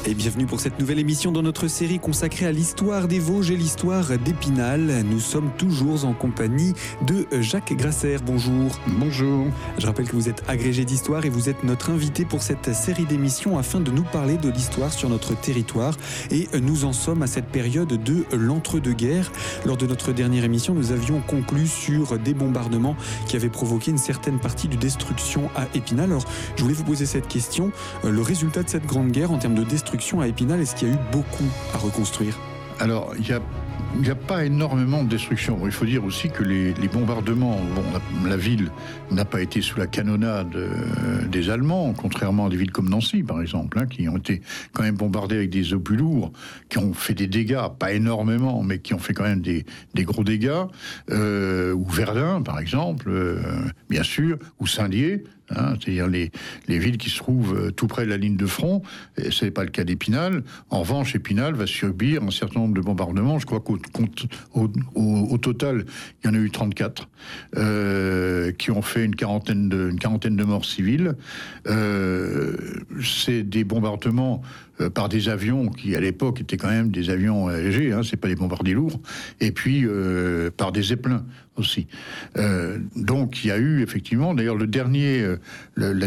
Et bienvenue pour cette nouvelle émission dans notre série consacrée à l'histoire des Vosges et l'histoire d'Épinal. Nous sommes toujours en compagnie de Jacques Grasser. Bonjour. Bonjour. Je rappelle que vous êtes agrégé d'histoire et vous êtes notre invité pour cette série d'émissions afin de nous parler de l'histoire sur notre territoire. Et nous en sommes à cette période de l'entre-deux-guerres. Lors de notre dernière émission, nous avions conclu sur des bombardements qui avaient provoqué une certaine partie de destruction à Épinal. Alors, je voulais vous poser cette question. Le résultat de cette grande guerre en termes de destruction à Épinal, est-ce qu'il y a eu beaucoup à reconstruire ? Alors, il n'y a pas énormément de destruction. Il faut dire aussi que les bombardements, la ville n'a pas été sous la canonnade des Allemands, contrairement à des villes comme Nancy, par exemple, qui ont été quand même bombardées avec des obus lourds, qui ont fait des dégâts, pas énormément, mais qui ont fait quand même des gros dégâts. Ou Verdun, par exemple, bien sûr, ou Saint-Dié. C'est-à-dire les villes qui se trouvent tout près de la ligne de front. Et ce n'est pas le cas d'Épinal. En revanche, Épinal va subir un certain nombre de bombardements. Je crois qu'au total, il y en a eu 34 qui ont fait une quarantaine de morts civiles. C'est des bombardements par des avions qui, à l'époque, étaient quand même des avions légers, c'est pas des bombardiers lourds, et puis par des zeppelins aussi. Donc, il y a eu, effectivement, d'ailleurs, la